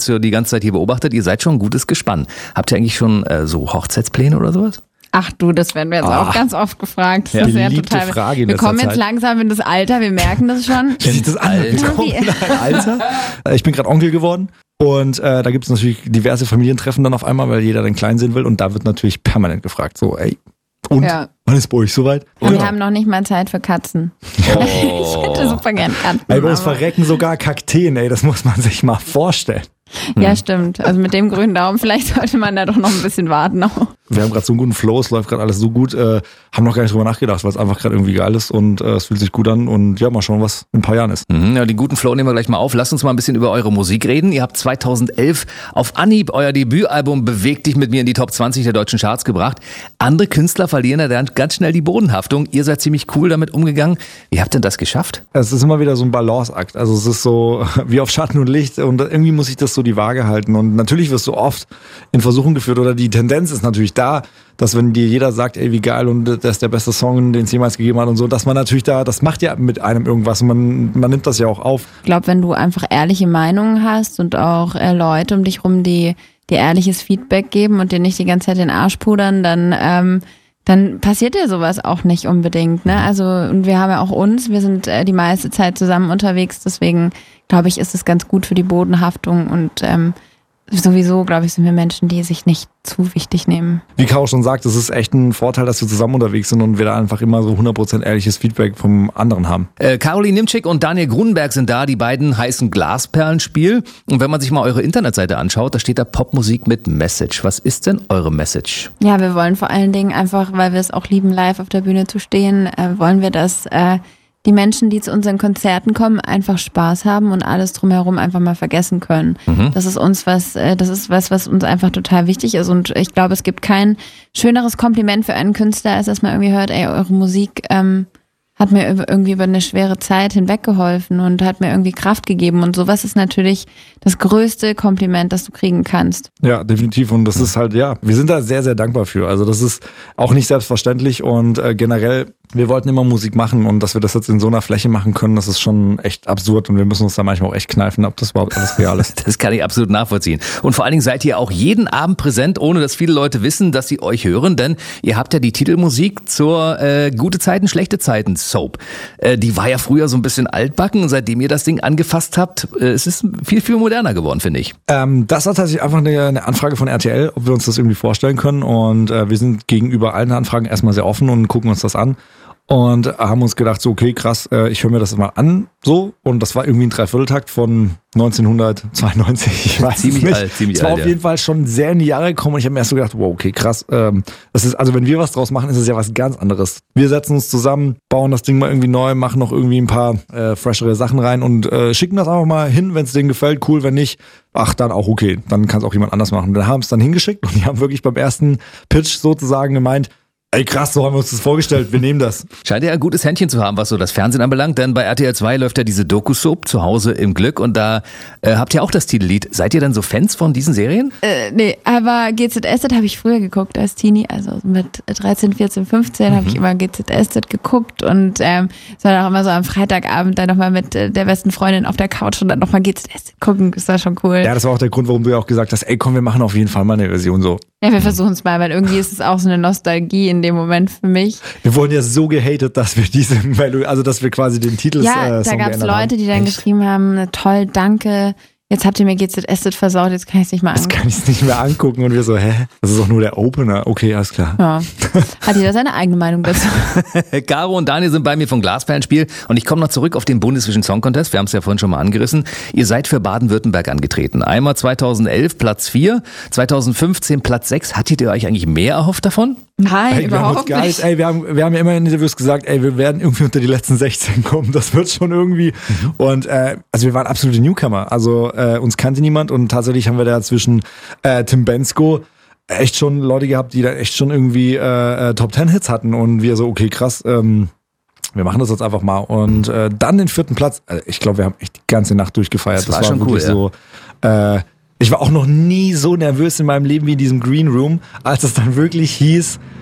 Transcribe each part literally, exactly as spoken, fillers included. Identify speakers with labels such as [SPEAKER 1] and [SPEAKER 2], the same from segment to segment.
[SPEAKER 1] jetzt die ganze Zeit hier beobachtet, ihr seid schon ein gutes Gespann. Habt ihr eigentlich schon äh, so Hochzeitspläne oder sowas?
[SPEAKER 2] Ach du, das werden wir jetzt
[SPEAKER 3] ah,
[SPEAKER 2] auch ganz oft gefragt. Das
[SPEAKER 3] ja,
[SPEAKER 2] ist ja
[SPEAKER 3] beliebte
[SPEAKER 2] total.
[SPEAKER 3] Frage in
[SPEAKER 2] wir kommen
[SPEAKER 3] letzter
[SPEAKER 2] jetzt
[SPEAKER 3] Zeit.
[SPEAKER 2] langsam in das Alter, wir merken das schon.
[SPEAKER 3] Wie sieht das an? Wir kommen in ein Alter. Ich bin gerade Onkel geworden und äh, da gibt es natürlich diverse Familientreffen dann auf einmal, weil jeder den Kleinen sehen will und da wird natürlich permanent gefragt, so ey, und
[SPEAKER 2] Ja.
[SPEAKER 3] wann ist bei euch soweit?
[SPEAKER 2] Und
[SPEAKER 3] Genau.
[SPEAKER 2] wir haben noch nicht mal Zeit für Katzen.
[SPEAKER 1] Oh.
[SPEAKER 2] Ich hätte super gern Katzen.
[SPEAKER 3] Ey, bei uns
[SPEAKER 2] aber-
[SPEAKER 3] verrecken sogar Kakteen, ey, das muss man sich mal vorstellen.
[SPEAKER 2] Ja, stimmt. Also mit dem grünen Daumen, vielleicht sollte man da doch noch ein bisschen warten. Auch.
[SPEAKER 3] Wir haben gerade so einen guten Flow, es läuft gerade alles so gut, äh, haben noch gar nicht drüber nachgedacht, weil es einfach gerade irgendwie geil ist und äh, es fühlt sich gut an und ja, mal schauen, was in ein paar Jahren ist.
[SPEAKER 1] Mhm, ja, den guten Flow nehmen wir gleich mal auf. Lasst uns mal ein bisschen über eure Musik reden. Ihr habt zweitausendelf auf Anhieb euer Debütalbum Beweg dich mit mir in die Top zwanzig der deutschen Charts gebracht. Andere Künstler verlieren ja dann ganz schnell die Bodenhaftung. Ihr seid ziemlich cool damit umgegangen. Wie habt ihr das geschafft?
[SPEAKER 3] Es ist immer wieder so ein Balanceakt, also es ist so wie auf Schatten und Licht und irgendwie muss ich das so die Waage halten und natürlich wirst du oft in Versuchung geführt oder die Tendenz ist natürlich da, dass wenn dir jeder sagt, ey, wie geil und das ist der beste Song, den es jemals gegeben hat und so, dass man natürlich da, das macht ja mit einem irgendwas und man, man nimmt das ja auch auf.
[SPEAKER 2] Ich glaube, wenn du einfach ehrliche Meinungen hast und auch äh, Leute um dich rum, die dir ehrliches Feedback geben und dir nicht die ganze Zeit den Arsch pudern, dann ähm, dann passiert dir sowas auch nicht unbedingt. Ne? Also und wir haben ja auch uns, wir sind äh, die meiste Zeit zusammen unterwegs, deswegen glaube ich, ist es ganz gut für die Bodenhaftung und ähm, sowieso, glaube ich, sind wir Menschen, die sich nicht zu wichtig nehmen.
[SPEAKER 3] Wie Caro schon sagt, es ist echt ein Vorteil, dass wir zusammen unterwegs sind und wir da einfach immer so hundert Prozent ehrliches Feedback vom anderen haben.
[SPEAKER 1] Äh, Caroline Nimczyk und Daniel Grunenberg sind da, die beiden heißen Glasperlenspiel. Und wenn man sich mal eure Internetseite anschaut, da steht da Popmusik mit Message. Was ist denn eure Message?
[SPEAKER 2] Ja, wir wollen vor allen Dingen einfach, weil wir es auch lieben, live auf der Bühne zu stehen, äh, wollen wir, dass äh, die Menschen, die zu unseren Konzerten kommen, einfach Spaß haben und alles drumherum einfach mal vergessen können. Mhm. Das ist uns was, äh, das ist was, was uns einfach total wichtig ist und ich glaube, es gibt kein schöneres Kompliment für einen Künstler, als dass man irgendwie hört, ey, eure Musik ähm, hat mir irgendwie über eine schwere Zeit hinweggeholfen und hat mir irgendwie Kraft gegeben und sowas ist natürlich das größte Kompliment, das du kriegen kannst.
[SPEAKER 3] Ja, definitiv und das ist halt, ja, wir sind da sehr, sehr dankbar für. Also das ist auch nicht selbstverständlich und äh, generell, wir wollten immer Musik machen und dass wir das jetzt in so einer Fläche machen können, das ist schon echt absurd und wir müssen uns da manchmal auch echt kneifen, ob das überhaupt alles real ist.
[SPEAKER 1] Das kann ich absolut nachvollziehen. Und vor allen Dingen seid ihr auch jeden Abend präsent, ohne dass viele Leute wissen, dass sie euch hören, denn ihr habt ja die Titelmusik zur äh, Gute Zeiten, Schlechte Zeiten Soap. Äh, die war ja früher so ein bisschen altbacken und seitdem ihr das Ding angefasst habt, äh, es ist viel, viel moderner geworden, finde ich.
[SPEAKER 3] Ähm, das war tatsächlich einfach eine, eine Anfrage von R T L, ob wir uns das irgendwie vorstellen können und äh, wir sind gegenüber allen Anfragen erstmal sehr offen und gucken uns das an. Und haben uns gedacht, so okay, krass, äh, ich höre mir das mal an, so. Und das war irgendwie ein Dreivierteltakt von neunzehnhundertzweiundneunzig, ich weiß
[SPEAKER 1] ziemlich
[SPEAKER 3] es nicht.
[SPEAKER 1] alt, ziemlich
[SPEAKER 3] Es war
[SPEAKER 1] alt,
[SPEAKER 3] auf
[SPEAKER 1] ja.
[SPEAKER 3] jeden Fall schon sehr in die Jahre gekommen und ich habe mir erst so gedacht, wow, okay, krass. Ähm, das ist, also wenn wir was draus machen, ist es ja was ganz anderes. Wir setzen uns zusammen, bauen das Ding mal irgendwie neu, machen noch irgendwie ein paar äh, freshere Sachen rein und äh, schicken das einfach mal hin, wenn es denen gefällt, cool, wenn nicht, ach, dann auch okay, dann kann es auch jemand anders machen. Dann haben es dann hingeschickt und die haben wirklich beim ersten Pitch sozusagen gemeint, ey krass, so haben wir uns das vorgestellt, wir nehmen das.
[SPEAKER 1] Scheint ja ein gutes Händchen zu haben, was so das Fernsehen anbelangt, denn bei R T L zwei läuft ja diese Doku-Soap zu Hause im Glück und da äh, habt ihr auch das Titellied. Seid ihr denn so Fans von diesen Serien?
[SPEAKER 2] Äh, nee, aber G Z S Z habe ich früher geguckt als Teenie, also mit dreizehn, vierzehn, fünfzehn mhm. habe ich immer G Z S Z geguckt und ähm, sondern auch immer so am Freitagabend dann nochmal mit äh, der besten Freundin auf der Couch und dann nochmal G Z S Z gucken, das war schon cool.
[SPEAKER 3] Ja, das war auch der Grund, warum du ja auch gesagt hast, ey komm, wir machen auf jeden Fall mal eine Version so.
[SPEAKER 2] Ja, wir versuchen es mal, weil irgendwie ist es auch so eine Nostalgie in dem Moment für mich.
[SPEAKER 3] Wir wurden ja so gehatet, dass wir diese Melodie, also dass wir quasi den Titel
[SPEAKER 2] Ja,
[SPEAKER 3] äh,
[SPEAKER 2] da
[SPEAKER 3] Song
[SPEAKER 2] gab es
[SPEAKER 3] geändert
[SPEAKER 2] Leute,
[SPEAKER 3] haben.
[SPEAKER 2] die dann
[SPEAKER 3] Echt?
[SPEAKER 2] geschrieben haben, toll, danke, jetzt habt ihr mir G Z S Z versaut, jetzt kann ich es nicht mal
[SPEAKER 3] Jetzt
[SPEAKER 2] angucken.
[SPEAKER 3] kann ich es nicht mehr angucken und wir so, hä? Das ist doch nur der Opener. Okay, alles klar.
[SPEAKER 2] Ja, hat jeder seine eigene Meinung dazu.
[SPEAKER 1] Caro und Daniel sind bei mir vom Glasperlenspiel und ich komme noch zurück auf den Bundesvision Song Contest. Wir haben es ja vorhin schon mal angerissen. Ihr seid für Baden-Württemberg angetreten. Einmal zweitausendelf Platz vier, zweitausendfünfzehn Platz sechs. Hattet ihr euch eigentlich mehr erhofft davon?
[SPEAKER 2] Nein,
[SPEAKER 3] Ey, wir haben uns
[SPEAKER 2] überhaupt
[SPEAKER 3] gar
[SPEAKER 2] nicht.
[SPEAKER 3] nicht, ey, wir haben, wir haben ja immer in Interviews gesagt, ey, wir werden irgendwie unter die letzten sechzehn kommen. Das wird schon irgendwie. Mhm. Und äh, also wir waren absolute Newcomer. Also äh, uns kannte niemand und tatsächlich haben wir da zwischen äh, Tim Bensko echt schon Leute gehabt, die da echt schon irgendwie äh, Top Ten Hits hatten und wir so, okay, krass, ähm, wir machen das jetzt einfach mal. Und äh, dann den vierten Platz, also ich glaube, wir haben echt die ganze Nacht durchgefeiert.
[SPEAKER 1] Das war schon
[SPEAKER 3] wirklich
[SPEAKER 1] cool,
[SPEAKER 3] so. Äh, ich war auch noch nie so nervös in meinem Leben wie in diesem Green Room, als es dann wirklich hieß,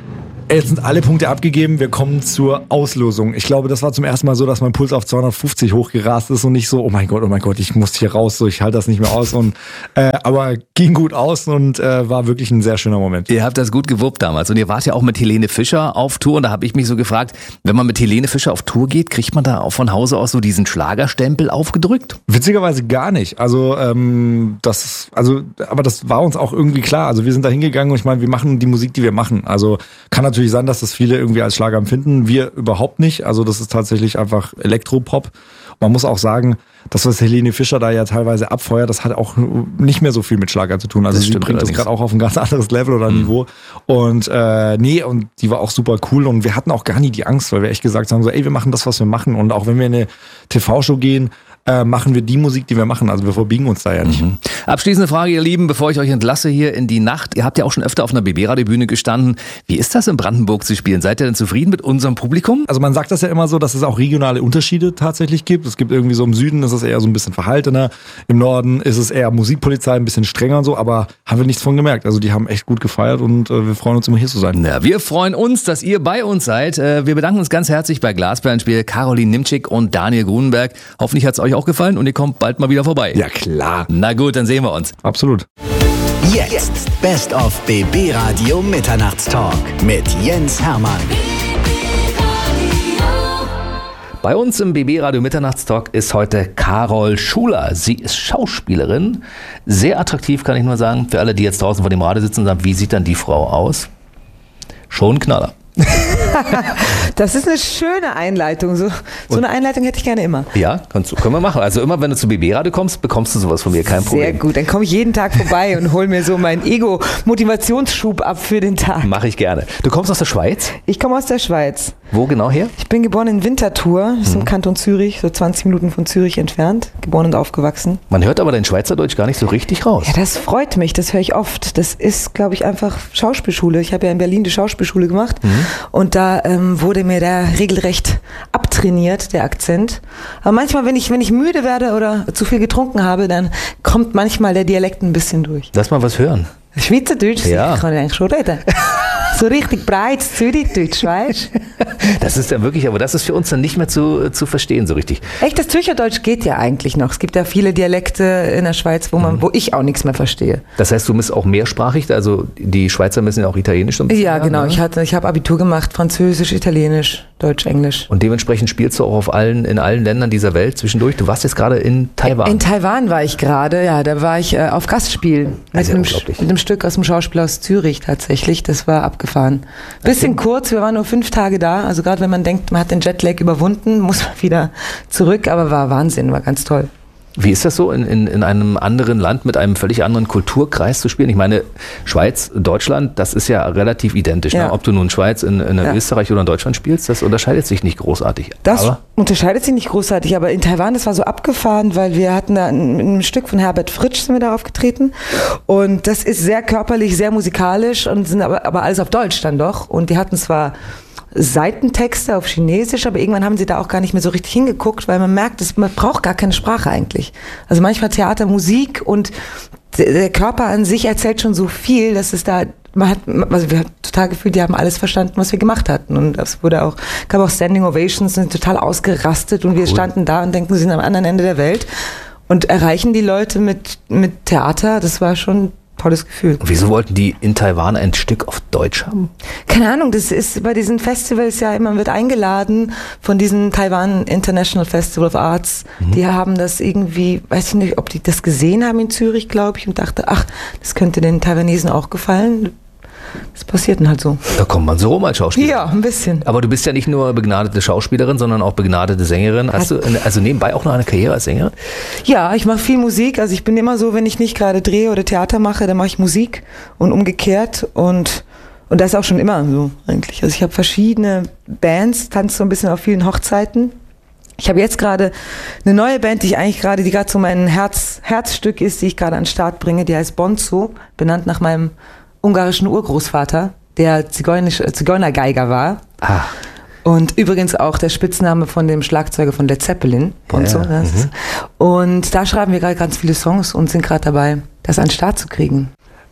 [SPEAKER 3] Jetzt sind alle Punkte abgegeben, wir kommen zur Auslosung. Ich glaube, das war zum ersten Mal so, dass mein Puls auf zweihundertfünfzig hochgerast ist und nicht so, oh mein Gott, oh mein Gott, ich muss hier raus, so ich halte das nicht mehr aus. Und äh, aber ging gut aus und äh, war wirklich ein sehr schöner Moment.
[SPEAKER 1] Ihr habt das gut gewuppt damals und ihr wart ja auch mit Helene Fischer auf Tour und da habe ich mich so gefragt, wenn man mit Helene Fischer auf Tour geht, kriegt man da auch von Hause aus so diesen Schlagerstempel aufgedrückt?
[SPEAKER 3] Witzigerweise gar nicht. Also ähm, das, also, aber das war uns auch irgendwie klar. Also wir sind da hingegangen und ich meine, wir machen die Musik, die wir machen. Also kann natürlich sein, dass das viele irgendwie als Schlager empfinden. Wir überhaupt nicht. Also das ist tatsächlich einfach Elektropop. Man muss auch sagen, das, was Helene Fischer da ja teilweise abfeuert, das hat auch nicht mehr so viel mit Schlager zu tun. Also
[SPEAKER 1] Das
[SPEAKER 3] sie
[SPEAKER 1] stimmt
[SPEAKER 3] bringt das
[SPEAKER 1] allerdings.
[SPEAKER 3] gerade auch auf ein ganz anderes Level oder
[SPEAKER 1] Mhm.
[SPEAKER 3] Niveau. Und äh, nee, und die war auch super cool und wir hatten auch gar nie die Angst, weil wir echt gesagt haben, so ey, wir machen das, was wir machen. Und auch wenn wir in eine T V-Show gehen, äh, machen wir die Musik, die wir machen. Also wir verbiegen uns da ja nicht.
[SPEAKER 1] Mhm. Abschließende Frage, ihr Lieben, bevor ich euch entlasse hier in die Nacht. Ihr habt ja auch schon öfter auf einer B B-Radio-Bühne gestanden. Wie ist das in Brandenburg zu spielen? Seid ihr denn zufrieden mit unserem Publikum?
[SPEAKER 3] Also man sagt das ja immer so, dass es auch regionale Unterschiede tatsächlich gibt. Es gibt irgendwie so im Süden ist es eher so ein bisschen verhaltener, im Norden ist es eher Musikpolizei, ein bisschen strenger und so, aber haben wir nichts von gemerkt. Also die haben echt gut gefeiert und äh, wir freuen uns immer hier zu sein.
[SPEAKER 1] Na, wir freuen uns, dass ihr bei uns seid. Äh, Wir bedanken uns ganz herzlich bei Glasperlenspiel, Caroline Nimczyk und Daniel Grunenberg. Hoffentlich hat es euch auch gefallen und ihr kommt bald mal wieder vorbei.
[SPEAKER 3] Ja klar,
[SPEAKER 1] Na gut, dann sehen wir uns.
[SPEAKER 3] absolut.
[SPEAKER 4] Jetzt Best of B B Radio Mitternachtstalk mit Jens Hermann.
[SPEAKER 1] Bei uns im B B-Radio Mitternachtstalk ist heute Carol Schuler. Sie ist Schauspielerin. Sehr attraktiv, kann ich nur sagen. Für alle, die jetzt draußen vor dem Radio sitzen und sagen, wie sieht dann die Frau aus? Schon ein Knaller.
[SPEAKER 5] Das ist eine schöne Einleitung. So, so eine Einleitung hätte ich gerne immer.
[SPEAKER 1] Ja, kannst du, können wir machen. Also immer, wenn du zu B B-Radio kommst, bekommst du sowas von mir, kein Problem.
[SPEAKER 5] Sehr gut, dann komme ich jeden Tag vorbei und hole mir so meinen Ego-Motivationsschub ab für den Tag.
[SPEAKER 1] Mache ich gerne. Du kommst aus der Schweiz?
[SPEAKER 5] Ich komme aus der Schweiz.
[SPEAKER 1] Wo genau her?
[SPEAKER 5] Ich bin geboren in Winterthur, das ist im Kanton Zürich, so zwanzig Minuten von Zürich entfernt. Geboren und aufgewachsen.
[SPEAKER 1] Man hört aber dein Schweizerdeutsch gar nicht so richtig raus.
[SPEAKER 5] Ja, das freut mich, das höre ich oft. Das ist, glaube ich, einfach Schauspielschule. Ich habe ja in Berlin die Schauspielschule gemacht und da ähm, wurde mir der regelrecht abtrainiert, der Akzent. Aber manchmal, wenn ich, wenn ich müde werde oder zu viel getrunken habe, dann kommt manchmal der Dialekt ein bisschen durch.
[SPEAKER 1] Lass mal was hören.
[SPEAKER 5] Schweizerdeutsch,
[SPEAKER 1] Ja.
[SPEAKER 5] ich kann ja eigentlich schon reden. So richtig breites Zürichdeutsch, weißt du?
[SPEAKER 1] Das ist ja wirklich, aber das ist für uns dann nicht mehr zu, zu verstehen so richtig.
[SPEAKER 5] Echt, das Zürcherdeutsch geht ja eigentlich noch. Es gibt ja viele Dialekte in der Schweiz, wo man, wo ich auch nichts mehr verstehe.
[SPEAKER 1] Das heißt, du bist auch mehrsprachig, also die Schweizer müssen ja auch Italienisch so ein bisschen
[SPEAKER 5] Ja, genau.
[SPEAKER 1] lernen,
[SPEAKER 5] Ich
[SPEAKER 1] ne?
[SPEAKER 5] hatte, ich habe Abitur gemacht, Französisch, Italienisch, Deutsch, Englisch.
[SPEAKER 1] Und dementsprechend spielst du auch auf allen, in allen Ländern dieser Welt zwischendurch. Du warst jetzt gerade in Taiwan.
[SPEAKER 5] In Taiwan war ich gerade, ja, da war ich äh, auf Gastspiel mit
[SPEAKER 1] Das ist ja
[SPEAKER 5] einem,
[SPEAKER 1] unglaublich.
[SPEAKER 5] mit einem Stück aus dem Schauspiel aus Zürich tatsächlich. Das war abgefahren. Bisschen kurz, wir waren nur fünf Tage da. Also gerade wenn man denkt, man hat den Jetlag überwunden, muss man wieder zurück. Aber war Wahnsinn, war ganz toll.
[SPEAKER 1] Wie ist das so, in, in, in einem anderen Land mit einem völlig anderen Kulturkreis zu spielen? Ich meine, Schweiz, Deutschland, das ist ja relativ identisch.
[SPEAKER 5] Ja.
[SPEAKER 1] Ne? Ob du nun Schweiz, in, in
[SPEAKER 5] Ja.
[SPEAKER 1] Österreich oder in Deutschland spielst, das unterscheidet sich nicht großartig.
[SPEAKER 5] Das
[SPEAKER 1] Aber
[SPEAKER 5] unterscheidet sich nicht großartig, aber in Taiwan, das war so abgefahren, weil wir hatten da ein, ein Stück von Herbert Fritsch sind wir da aufgetreten und das ist sehr körperlich, sehr musikalisch und sind aber, aber alles auf Deutsch dann doch und die hatten zwar Seitentexte auf Chinesisch, aber irgendwann haben sie da auch gar nicht mehr so richtig hingeguckt, weil man merkt, dass man braucht gar keine Sprache eigentlich. Also manchmal Theater, Musik und der Körper an sich erzählt schon so viel, dass es da man hat, also wir haben total gefühlt, die haben alles verstanden, was wir gemacht hatten und es wurde auch, gab auch Standing Ovations, sind total ausgerastet und wir standen da und denken, sie sind am anderen Ende der Welt und erreichen die Leute mit, mit Theater, das war schon tolles Gefühl.
[SPEAKER 1] Und wieso wollten die in Taiwan ein Stück auf Deutsch haben?
[SPEAKER 5] Keine Ahnung, das ist bei diesen Festivals ja immer, man wird eingeladen von diesem Taiwan International Festival of Arts. Mhm. Die haben das irgendwie, weiß ich nicht, ob die das gesehen haben in Zürich, glaube ich, und dachte, ach, das könnte den Taiwanesen auch gefallen. Das passiert dann halt so.
[SPEAKER 1] Da kommt man so rum als Schauspieler.
[SPEAKER 5] Ja, ein bisschen.
[SPEAKER 1] Aber du bist ja nicht nur begnadete Schauspielerin, sondern auch begnadete Sängerin. Hast du eine, also nebenbei auch noch eine Karriere als Sängerin?
[SPEAKER 5] Ja, ich mache viel Musik. Also ich bin immer so, wenn ich nicht gerade drehe oder Theater mache, dann mache ich Musik und umgekehrt. Und, und das ist auch schon immer so eigentlich. Also ich habe verschiedene Bands, tanze so ein bisschen auf vielen Hochzeiten. Ich habe jetzt gerade eine neue Band, die ich eigentlich gerade, die gerade so mein Herz, Herzstück ist, die ich gerade an den Start bringe. Die heißt Bonzo, benannt nach meinem ungarischen Urgroßvater, der Zigeunische, Zigeunergeiger war.
[SPEAKER 1] Ah.
[SPEAKER 5] Und übrigens auch der Spitzname von dem Schlagzeuger von Led Zeppelin, Bonzo.
[SPEAKER 1] Ja,
[SPEAKER 5] das. Und da schreiben wir gerade ganz viele Songs und sind gerade dabei, das an den Start zu kriegen.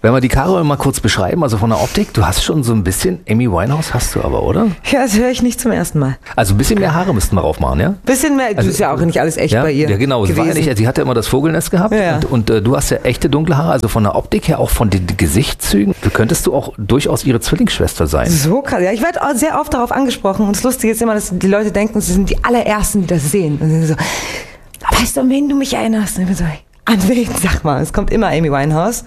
[SPEAKER 1] Wenn wir die Carol mal kurz beschreiben, also von der Optik, du hast schon so ein bisschen Amy Winehouse, hast du aber, oder?
[SPEAKER 5] Ja, das höre ich nicht zum ersten Mal.
[SPEAKER 1] Also ein bisschen mehr Haare müssten wir raufmachen, ja?
[SPEAKER 5] Bisschen mehr,
[SPEAKER 1] also,
[SPEAKER 5] das ist ja auch nicht alles echt
[SPEAKER 1] ja,
[SPEAKER 5] bei ihr.
[SPEAKER 1] Ja, genau, sie, war ja nicht, sie hatte immer das Vogelnest gehabt
[SPEAKER 5] ja, ja.
[SPEAKER 1] und, und äh, du hast ja echte dunkle Haare, also von der Optik her, auch von den Gesichtszügen, könntest du auch durchaus ihre Zwillingsschwester sein.
[SPEAKER 5] So krass, ja, ich werde auch sehr oft darauf angesprochen und das Lustige ist immer, dass die Leute denken, sie sind die allerersten, die das sehen. Und sie so, weißt du, an wen du mich erinnerst? Und ich so, an wen? Sag mal, es kommt immer Amy Winehouse.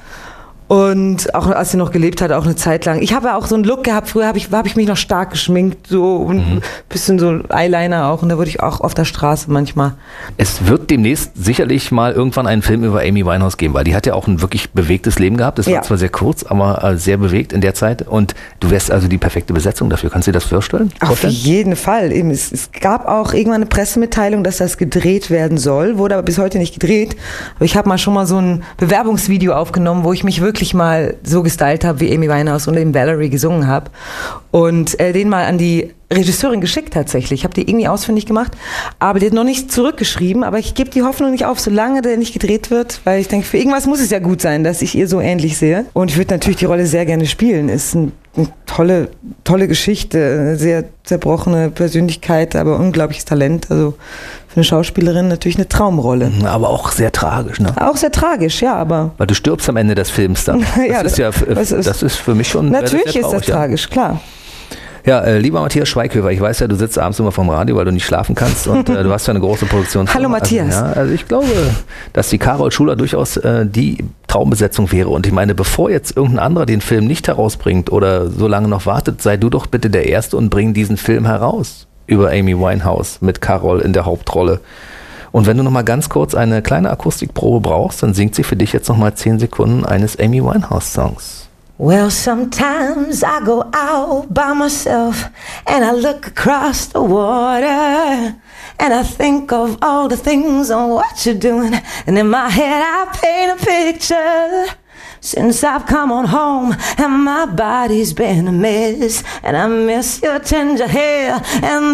[SPEAKER 5] Und auch als sie noch gelebt hat, auch eine Zeit lang. Ich habe ja auch so einen Look gehabt, früher habe ich, hab ich mich noch stark geschminkt, so und ein mhm. bisschen so Eyeliner auch. Und da wurde ich auch auf der Straße manchmal.
[SPEAKER 1] Es wird demnächst sicherlich mal irgendwann einen Film über Amy Winehouse geben, weil die hat ja auch ein wirklich bewegtes Leben gehabt. Das war ja. zwar sehr kurz, aber sehr bewegt in der Zeit. Und du wärst also die perfekte Besetzung dafür. Kannst du dir das vorstellen?
[SPEAKER 5] Auf jeden Fall. Es, es gab auch irgendwann eine Pressemitteilung, dass das gedreht werden soll, wurde aber bis heute nicht gedreht. Aber ich habe mal schon mal so ein Bewerbungsvideo aufgenommen, wo ich mich wirklich mal so gestylt habe, wie Amy Winehouse und eben Valerie gesungen habe und äh, den mal an die Regisseurin geschickt tatsächlich. Ich habe die irgendwie ausfindig gemacht, aber die hat noch nicht zurückgeschrieben, aber ich gebe die Hoffnung nicht auf, solange der nicht gedreht wird, weil ich denke, für irgendwas muss es ja gut sein, dass ich ihr so ähnlich sehe und ich würde natürlich die Rolle sehr gerne spielen. Ist ein, eine tolle, tolle Geschichte, eine sehr zerbrochene Persönlichkeit, aber unglaubliches Talent, also für eine Schauspielerin natürlich eine Traumrolle.
[SPEAKER 1] Aber auch sehr tragisch, ne?
[SPEAKER 5] Auch sehr tragisch, ja, aber...
[SPEAKER 1] Weil du stirbst am Ende des Films dann. Das
[SPEAKER 5] ja,
[SPEAKER 1] ist ja, das ist, das ist für mich schon...
[SPEAKER 5] Natürlich
[SPEAKER 1] das ist,
[SPEAKER 5] ist das
[SPEAKER 1] ja.
[SPEAKER 5] tragisch, klar.
[SPEAKER 1] Ja, äh, lieber Matthias Schweighöfer, ich weiß ja, du sitzt abends immer vorm Radio, weil du nicht schlafen kannst und äh, du hast ja eine große Produktion.
[SPEAKER 5] Hallo Matthias.
[SPEAKER 1] Also, ja, also ich glaube, dass die Carol Schuler durchaus äh, die Traumbesetzung wäre. Und ich meine, bevor jetzt irgendein anderer den Film nicht herausbringt oder so lange noch wartet, sei du doch bitte der Erste und bring diesen Film heraus über Amy Winehouse mit Carol in der Hauptrolle. Und wenn du noch mal ganz kurz eine kleine Akustikprobe brauchst, dann singt sie für dich jetzt noch mal zehn Sekunden eines Amy Winehouse-Songs.
[SPEAKER 6] Well, sometimes I go out by myself and I look across the water and I think of all the things and what you're doing, and in my head I paint a picture since I've come on home and my body's been a mess, and I miss your tender hair and